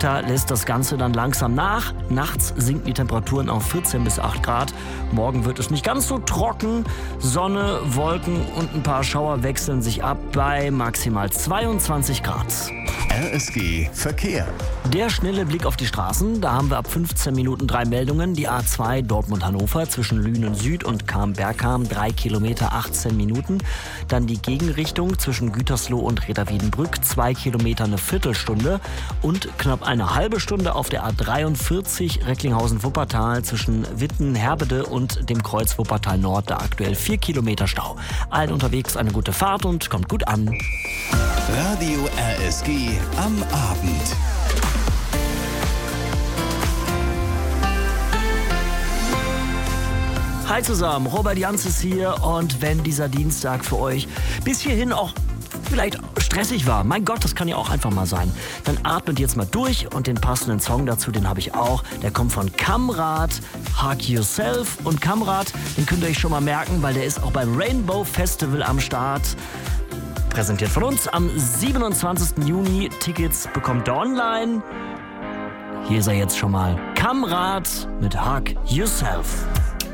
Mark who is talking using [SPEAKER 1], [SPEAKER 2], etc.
[SPEAKER 1] Später lässt das Ganze dann langsam nach. Nachts sinken die Temperaturen auf 14 bis 8 Grad. Morgen wird es nicht ganz so trocken. Sonne, Wolken und ein paar Schauer wechseln sich ab bei maximal 22 Grad.
[SPEAKER 2] RSG Verkehr.
[SPEAKER 1] Der schnelle Blick auf die Straßen. Da haben wir ab 15 Minuten 3 Meldungen. Die A2 Dortmund-Hannover zwischen Lünen Süd und Cham-Bergham 3 Kilometer 18 Minuten. Dann die Gegenrichtung zwischen Gütersloh und Reda-Wiedenbrück 2 Kilometer eine Viertelstunde. Und knapp eine halbe Stunde auf der A43 Recklinghausen-Wuppertal zwischen Witten-Herbede und dem Kreuz Wuppertal Nord. Da aktuell 4 Kilometer Stau. Allen unterwegs eine gute Fahrt und kommt gut an.
[SPEAKER 2] Radio RSG am Abend.
[SPEAKER 1] Hi zusammen, Robert Janz ist hier und wenn dieser Dienstag für euch bis hierhin auch vielleicht stressig war, mein Gott, das kann ja auch einfach mal sein, dann atmet jetzt mal durch und den passenden Song dazu, den habe ich auch. Der kommt von Kamrat, Hug Yourself, und Kamrat, den könnt ihr euch schon mal merken, weil der ist auch beim Rainbow Festival am Start. Präsentiert von uns am 27. Juni. Tickets bekommt ihr online. Hier ist er jetzt schon mal. Kamrat mit Hug Yourself.